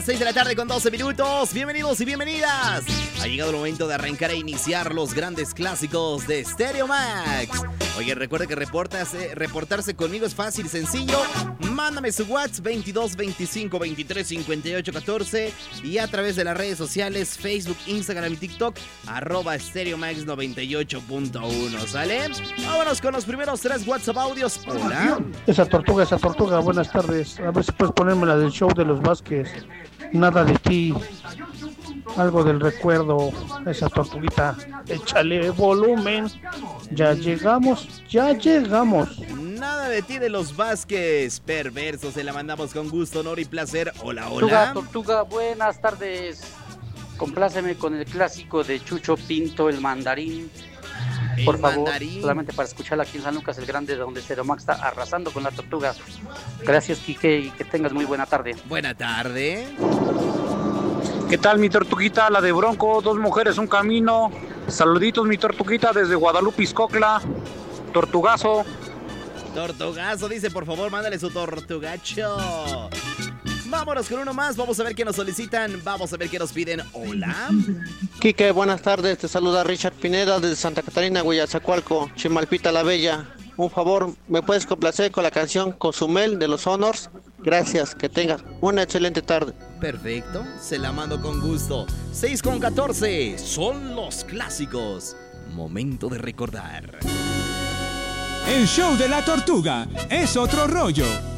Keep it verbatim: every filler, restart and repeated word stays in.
seis de la tarde con doce minutos. Bienvenidos y bienvenidas. Ha llegado el momento de arrancar e iniciar los grandes clásicos de Stereo Max. Oye, recuerda que reportas, eh, reportarse conmigo es fácil, sencillo. Mándame su WhatsApp veintidós veinticinco veintitrés cincuenta y ocho catorce y a través de las redes sociales Facebook, Instagram y TikTok arroba Stereo Max noventa y ocho punto uno. ¿Sale? Vámonos con los primeros tres WhatsApp audios. Hola. Esa tortuga, esa tortuga, buenas tardes. A ver si puedes ponerme la del show de los Vázquez. Nada de ti, algo del recuerdo, esa tortuguita, échale volumen, ya llegamos, ya llegamos. Nada de ti de los Vázquez, perversos, se la mandamos con gusto, honor y placer. Hola, hola. Tortuga, tortuga, buenas tardes. Compláceme con el clásico de Chucho Pinto, el mandarín. El Por favor, mandarín. solamente para escucharla aquí en San Lucas el Grande, donde Stereo Max está arrasando con la tortuga. Gracias, Quique, y que tengas muy buena tarde. Buena tarde. ¿Qué tal, mi tortuguita? La de Bronco, dos mujeres, un camino. Saluditos, mi tortuguita, desde Guadalupe, Izcocla. Tortugazo. Tortugazo, dice, por favor, mándale su tortugacho. Vámonos con uno más, vamos a ver qué nos solicitan, vamos a ver qué nos piden. Hola. Quique, buenas tardes, te saluda Richard Pineda desde Santa Catarina, Huizacualco, Chimalpita la Bella. Un favor, ¿me puedes complacer con la canción Cozumel de los Honors? Gracias, que tengas una excelente tarde. Perfecto, se la mando con gusto. seis con catorce, son los clásicos. Momento de recordar. El show de la tortuga es otro rollo.